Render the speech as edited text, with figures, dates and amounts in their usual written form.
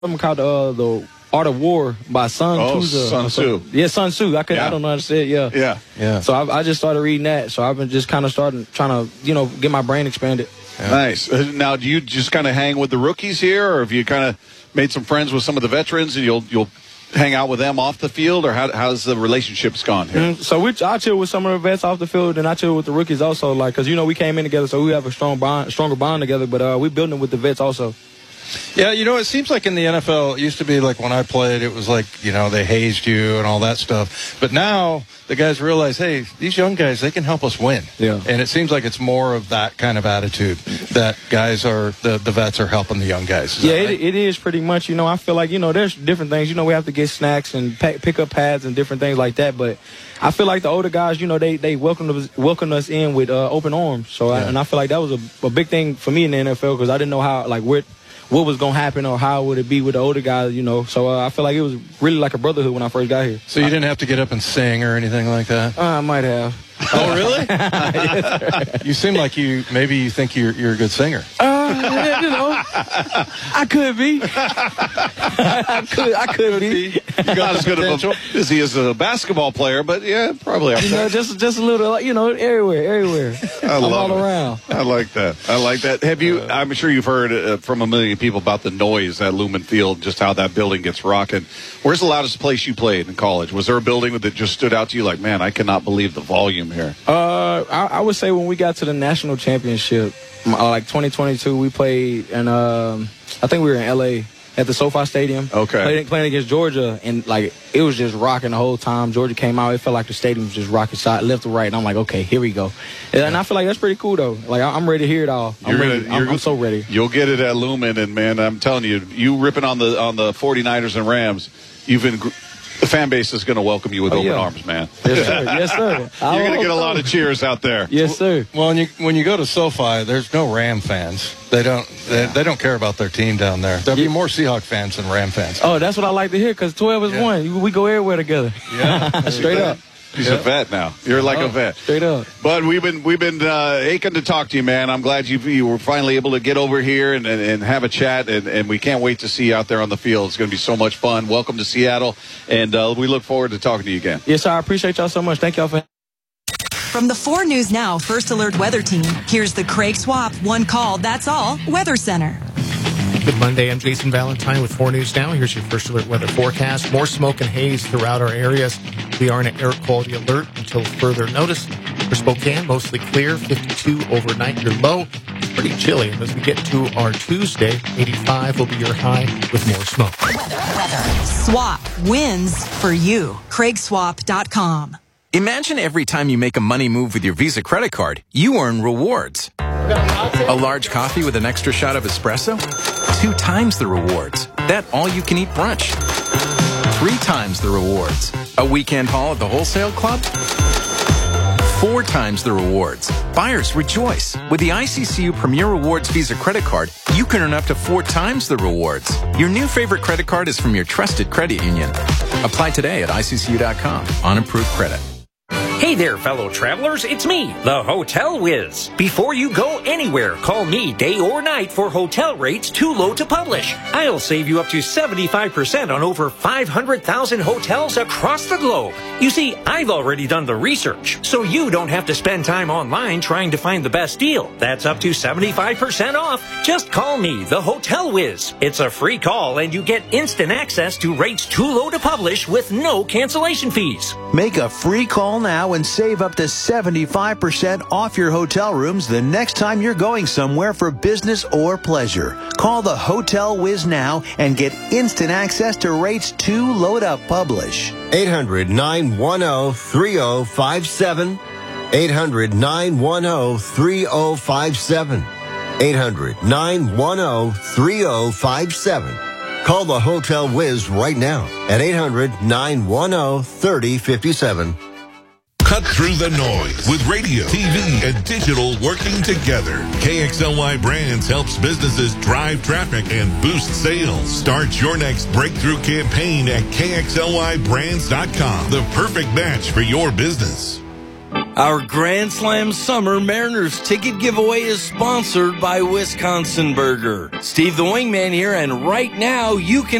something called the Art of War by Sun Tzu. Sun Tzu. Yeah, Sun Tzu. I don't know how to say it. Yeah. So I just started reading that. So I've been just kind of trying to, get my brain expanded. Yeah. Nice. Now, do you just kind of hang with the rookies here, or have you kind of made some friends with some of the veterans, and you'll hang out with them off the field, or how's the relationships gone here? So I chill with some of the vets off the field, and I chill with the rookies also, because we came in together, so we have a stronger bond together. But we're building with the vets also. Yeah, it seems like in the NFL, it used to be like when I played, it was like, they hazed you and all that stuff. But now the guys realize, hey, these young guys, they can help us win. Yeah. And it seems like it's more of that kind of attitude that guys the vets are helping the young guys. Yeah, right? it is pretty much. I feel like, there's different things. We have to get snacks and pick up pads and different things like that. But I feel like the older guys, they welcomed us in with open arms. So I feel like that was a big thing for me in the NFL, because I didn't know how, what was going to happen or how would it be with the older guys, So I feel like it was really like a brotherhood when I first got here. So you didn't have to get up and sing or anything like that? I might have. Oh, really? Yes, you seem like maybe you think you're a good singer. I could be. I could be. Not as good of as he is a basketball player, but yeah, probably. Just a little, everywhere. All around. I like that. Have you? I'm sure you've heard from a million people about the noise at Lumen Field, just how that building gets rocking. Where's the loudest place you played in college? Was there a building that just stood out to you like, man, I cannot believe the volume here? I would say when we got to the national championship, 2022, we played, and I think we were in L.A. at the SoFi Stadium. Okay. Playing against Georgia, and it was just rocking the whole time. Georgia came out, it felt like the stadium was just rocking side left to right, and I'm like, okay, here we go. And I feel like that's pretty cool though. I'm ready to hear it all. I'm so ready. You'll get it at Lumen, and man, I'm telling you ripping on the 49ers and Rams, the fan base is going to welcome you with open arms, man. Yes, sir. You're going to get a lot of cheers out there. Yes, sir. Well, when you go to SoFi, there's no Ram fans. They don't care about their team down there. There'll be more Seahawk fans than Ram fans. Oh, that's what I like to hear, because 12 is one. We go everywhere together. Yeah, straight up. He's a vet now. You're like a vet. Straight up. But we've been aching to talk to you, man. I'm glad you were finally able to get over here and have a chat, and we can't wait to see you out there on the field. It's going to be so much fun. Welcome to Seattle, and we look forward to talking to you again. Yes, sir. I appreciate y'all so much. Thank y'all for. From the 4 News Now First Alert Weather Team, here's the Craig Swap One Call, That's All Weather Center. Good Monday. I'm Jason Valentine with 4 News Now. Here's your First Alert weather forecast. More smoke and haze throughout our areas. We are in an air quality alert until further notice. For Spokane, mostly clear, 52 overnight, your low. It's pretty chilly. And as we get to our Tuesday, 85 will be your high with more smoke. Weather. Swap wins for you. CraigSwap.com. Imagine every time you make a money move with your Visa credit card, you earn rewards. A large coffee with an extra shot of espresso? 2 times the rewards. That all-you-can-eat brunch. 3 times the rewards. A weekend haul at the wholesale club? 4 times the rewards. Buyers rejoice. With the ICCU Premier Rewards Visa credit card, you can earn up to 4 times the rewards. Your new favorite credit card is from your trusted credit union. Apply today at ICCU.com on approved credit. Hey there, fellow travelers. It's me, the Hotel Whiz. Before you go anywhere, call me day or night for hotel rates too low to publish. I'll save you up to 75% on over 500,000 hotels across the globe. You see, I've already done the research, so you don't have to spend time online trying to find the best deal. That's up to 75% off. Just call me, the Hotel Whiz. It's a free call, and you get instant access to rates too low to publish with no cancellation fees. Make a free call now and save up to 75% off your hotel rooms the next time you're going somewhere for business or pleasure. Call the Hotel Whiz now and get instant access to rates too low to publish. 800-910-3057. 800-910-3057. 800-910-3057. Call the Hotel Whiz right now at 800-910-3057. Cut through the noise with radio, TV, and digital working together. KXLY Brands helps businesses drive traffic and boost sales. Start your next breakthrough campaign at KXLYBrands.com. The perfect match for your business. Our Grand Slam Summer Mariners ticket giveaway is sponsored by Wisconsin Burger. Steve the Wingman here, and right now you can